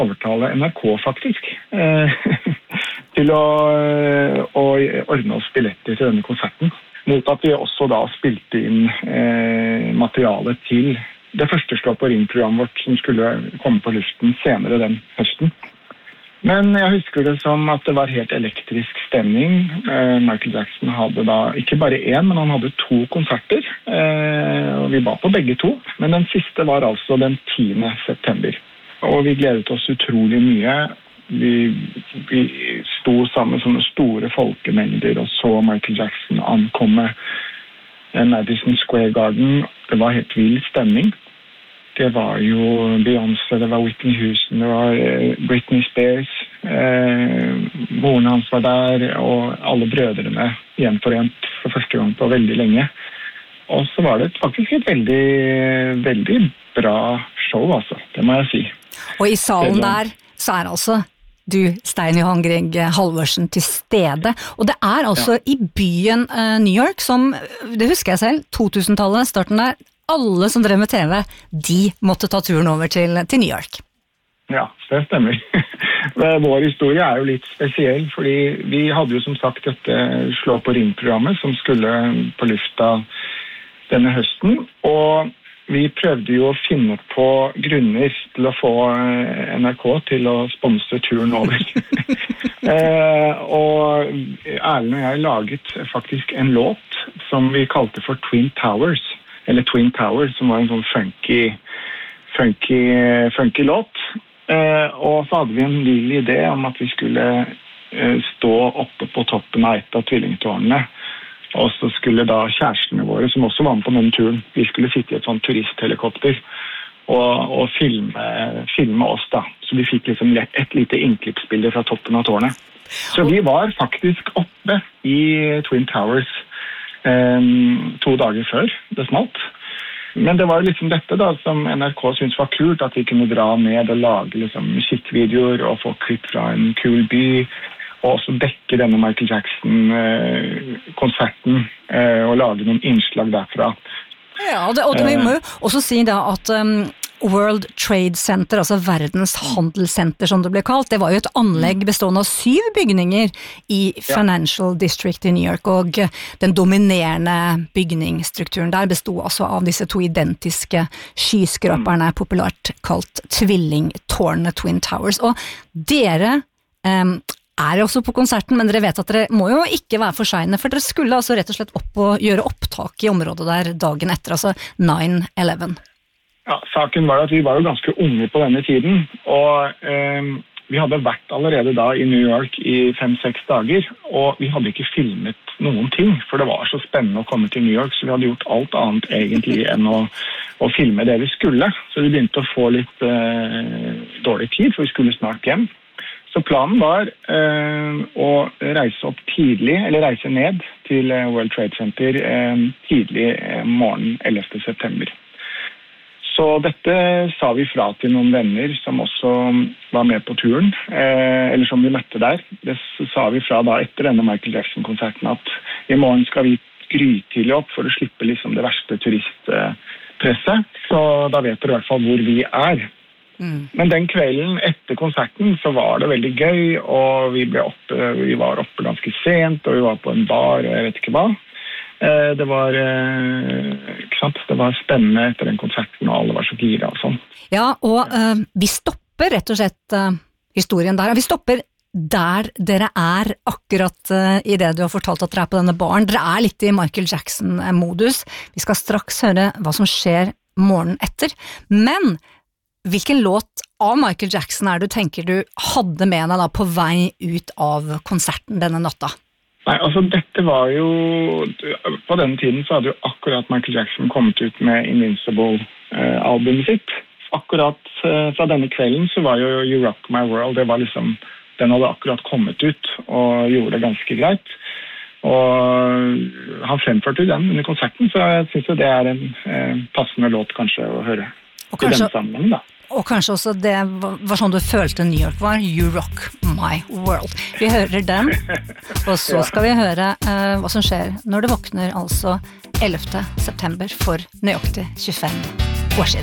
overtale NRK faktisk til å ordne oss billetter til denne konserten. Mot at vi også da spilte inn materiale til det første Slå på ring-programmet vårt som skulle komme på luften senere den høsten. Men jeg husker det som at det var helt elektrisk stemning. Michael Jackson hadde da ikke bare én, men han hadde 2 konserter. Og vi var på begge 2. Men den siste var altså den 10. september. Og vi gledet oss utrolig mye. Vi sto sammen med sånne store folkemengder og så Michael Jackson ankomme Madison Square Garden. Det var helt vild stemning. Det var jo Beyoncé, det var Whitney Houston, det var Britney Spears. Moren hans var der, og alle brødrene gjenforent for første gang på veldig lenge. Og så var det faktisk et veldig, veldig bra show, altså. Det må jeg si. Og i salen der så altså du, Stein Johan Grieg Halvorsen, til stede. Og det altså i byen New York, som, det husker jeg selv, 2000-tallet, starten der, alle som drev med TV, de måtte ta turen over til New York. Ja, det stemmer. Vår historie jo litt spesiell, fordi vi hadde jo som sagt dette Slå på ring-programmet som skulle på lufta denne høsten, og vi prøvde jo å finne på grunner til å få NRK til å sponse turen over. Og Erlend og jeg laget faktisk en låt som vi kalte for Twin Towers, eller Twin Towers, som var en sånn funky låt. Og så hadde vi en lille idé om at vi skulle stå oppe på toppen av et av tvillingtårnene. Og så skulle da kjærestene våre, som også var med på denne turen, vi skulle sitte i et sånt turisthelikopter og filme oss da. Så vi fikk liksom et lite innklippsbilde fra toppen av tårnet. Så vi var faktisk oppe i Twin Towers 2 dager før det smalt. Men det var liksom dette da som NRK syntes var kult, at vi kunne dra ned og lage liksom musikkvideoer og få klipp fra en kul by, og også dekke denne Michael Jackson-konserten og lage noen innslag derfra. Ja, og vi må jo også si da at World Trade Center, altså verdens handelssenter som det ble kalt, det var jo et anlegg bestående av 7 bygninger i Financial District i New York, og den dominerende bygningsstrukturen der bestod altså av disse 2 identiske skyskraperne, populært kalt tvillingtårnene, Twin Towers. Og dere også på konserten, men dere vet at dere må jo ikke være for sene, for dere skulle altså rett og slett opp og gjøre opptak i området der dagen etter, altså 9/11. Ja, saken var at vi var jo ganske unge på denne tiden, og vi hadde vært allerede da i New York i 5-6 dager, og vi hadde ikke filmet noen ting, for det var så spennende å komme til New York, så vi hadde gjort alt annet egentlig enn å filme det vi skulle. Så vi begynte å få litt dårlig tid, for vi skulle snart hjem. Så planen var å reise opp tidlig, eller reise ned til World Trade Center tidlig morgen 11. september. Så dette sa vi fra til noen venner som også var med på turen, eller som vi møtte der. Det sa vi fra da etter denne Michael Jackson-konserten at i morgen skal vi grytidlig opp for å slippe liksom det verste turistpresset. Så da vet dere i hvert fall hvor vi er. Men den kvelden etter konserten så var det veldig gøy, og vi var oppe ganske sent, og vi var på en bar, og jeg vet ikke hva. Det var, ikke sant? Det var spennende etter den konserten, og alle var så gira og sånn. Ja, og vi stopper rett og slett historien der. Vi stopper der dere akkurat i det du har fortalt at dere på denne baren. Dere litt i Michael Jackson-modus. Vi skal straks høre hva som skjer morgenen etter. Men hvilken låt av Michael Jackson du tenker du hadde med deg da på vei ut av konserten denne natta? Nei, altså dette var jo, på denne tiden så hadde jo akkurat Michael Jackson kommet ut med Invincible-albumet sitt. Akkurat fra denne kvelden så var jo You Rock My World, det var liksom, den hadde akkurat kommet ut og gjorde det ganske greit. Og han fremførte den under konserten, så jeg synes jo det en passende låt kanskje å høre i denne sammenhengen da. Og kanskje også det var sånn du følte New York var, You Rock My World. Vi hører den, og så skal vi høre hva som skjer når det våkner altså 11. september for nøyaktig 25 år siden.